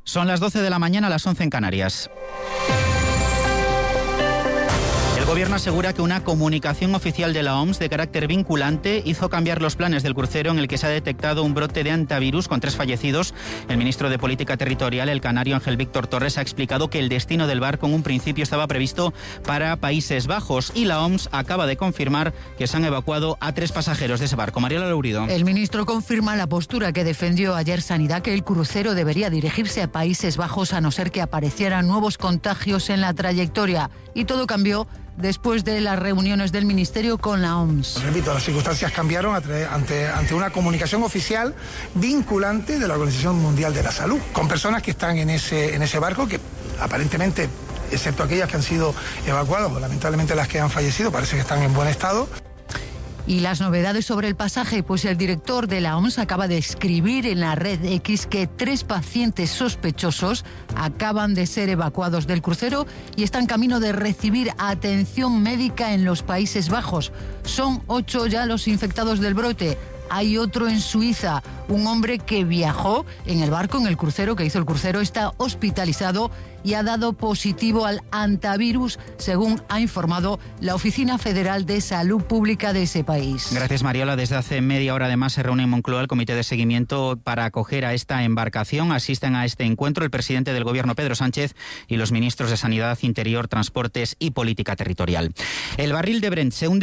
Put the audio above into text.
Son las 12 de la mañana, las 11 en Canarias. El Gobierno asegura que una comunicación oficial de la OMS de carácter vinculante hizo cambiar los planes del crucero en el que se ha detectado un brote de hantavirus con 3 fallecidos. El ministro de Política Territorial, el canario Ángel Víctor Torres, ha explicado que el destino del barco en un principio estaba previsto para Países Bajos y la OMS acaba de confirmar que se han evacuado a 3 pasajeros de ese barco. Mariola Lourido. El ministro confirma la postura que defendió ayer Sanidad, que el crucero debería dirigirse a Países Bajos a no ser que aparecieran nuevos contagios en la trayectoria. Y todo cambió después de las reuniones del Ministerio con la OMS. Repito, las circunstancias cambiaron ante una comunicación oficial vinculante de la Organización Mundial de la Salud, con personas que están en ese barco que aparentemente, excepto aquellas que han sido evacuadas, pues lamentablemente las que han fallecido parece que están en buen estado. Y las novedades sobre el pasaje, pues el director de la OMS acaba de escribir en la red X que 3 pacientes sospechosos acaban de ser evacuados del crucero y están camino de recibir atención médica en los Países Bajos. Son 8 ya los infectados del brote. Hay otro en Suiza, un hombre que viajó en el barco, en el crucero, que hizo el crucero, está hospitalizado y ha dado positivo al hantavirus, según ha informado la Oficina Federal de Salud Pública de ese país. Gracias, Mariola. Desde hace media hora además se reúne en Moncloa el comité de seguimiento para acoger a esta embarcación. Asisten a este encuentro el presidente del Gobierno, Pedro Sánchez, y los ministros de Sanidad, Interior, Transportes y Política Territorial. El barril de Brent se hunde